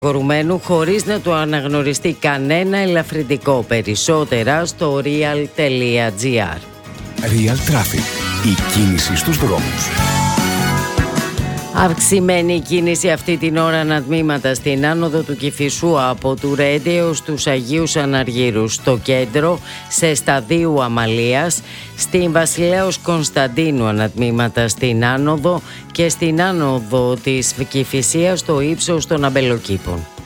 κατηγορουμένου χωρίς να του αναγνωριστεί κανένα ελαφρυντικό. Περισσότερα στο real.gr. Real Traffic. Η κίνηση στους δρόμους. Αυξημένη κίνηση αυτή την ώρα ανατμήματα στην άνοδο του Κηφισού από του Ρέντι έως τους Αγίους Αναργύρους, στο κέντρο, σε σταδίου Αμαλίας, στην Βασιλέως Κωνσταντίνου ανατμήματα στην άνοδο και στην άνοδο της Κηφισίας στο ύψος των Αμπελοκήπων.